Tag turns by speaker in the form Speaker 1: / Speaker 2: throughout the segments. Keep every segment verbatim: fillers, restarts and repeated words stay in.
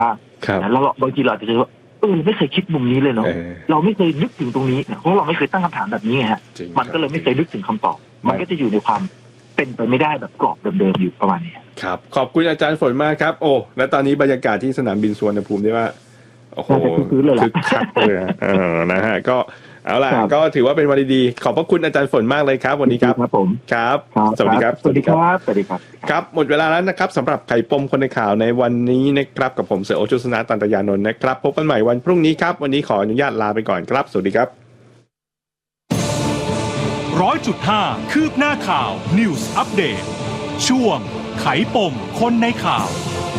Speaker 1: แล้วบางทีเราอาจจะคิดว่าเออไม่เคยคิดมุมนี้เลยเนาะเราไม่เคยนึกถึงตรงนี้เพราะเราไม่เคยตั้งคำถามแบบนี้ไงฮะมันก็เลยไม่เคยนึกถึงคำตอบมันก็จะอยู่ในความเป็นไปไม่ได้แบบกรอบเดิมๆอยู่ประมาณนี้
Speaker 2: ครับขอบคุณอาจารย์ฝนมากครับโอ้และตอนนี้บรรยากาศที่สนามบินสุวรรณภูมิได้ว่าโอ้โหคึกคักเลยเออนะฮะก็เอาล่ะก็ถือว่าเป็นวันดีๆขอบพระคุณอาจารย์ฝนมากเลยครับวันนี้ครับ
Speaker 1: ครับผม
Speaker 2: ครับสวัสดีครับ
Speaker 1: สวัสดีครับสวัสดีครับ
Speaker 2: ครับหมดเวลาแล้วนะครับสำหรับไข่ปมคนในข่าวในวันนี้นะครับกับผมเสือโอชุสนะตันตยานนท์นะครับพบกันใหม่วันพรุ่งนี้ครับวันนี้ขออนุญาตลาไปก่อนครับสวัสดีครับ
Speaker 3: ร้อยจุดห้าคืบหน้าข่าว News Update ช่วงไขปมคนในข่าว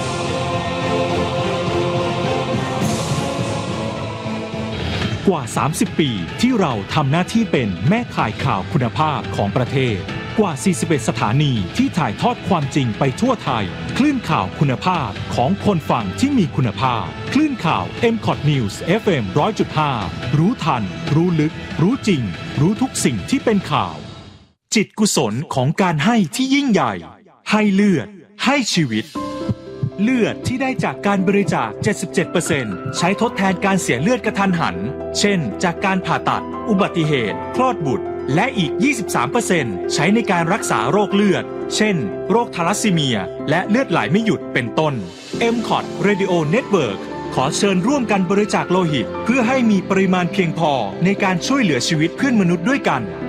Speaker 3: กว่าสามสิบปีที่เราทำหน้าที่เป็นแม่ข่ายข่าวคุณภาพของประเทศกว่าสี่สิบเอ็ดสถานีที่ถ่ายทอดความจริงไปทั่วไทยคลื่นข่าวคุณภาพของคนฟังที่มีคุณภาพคลื่นข่าว เอ็ม คอท News เอฟ เอ็ม หนึ่งร้อยจุดห้า รู้ทันรู้ลึกรู้จริงรู้ทุกสิ่งที่เป็นข่าวจิตกุศลของการให้ที่ยิ่งใหญ่ให้เลือดให้ชีวิตเลือดที่ได้จากการบริจาค เจ็ดสิบเจ็ดเปอร์เซ็นต์ ใช้ทดแทนการเสียเลือดกระทันหันเช่นจากการผ่าตัดอุบัติเหตุคลอดบุตรและอีก ยี่สิบสามเปอร์เซ็นต์ ใช้ในการรักษาโรคเลือดเช่นโรคทาลัสซีเมียและเลือดไหลไม่หยุดเป็นต้น เอ็ม คอท Radio Network ขอเชิญร่วมกันบริจาคโลหิตเพื่อให้มีปริมาณเพียงพอในการช่วยเหลือชีวิตเพื่อนมนุษย์ด้วยกัน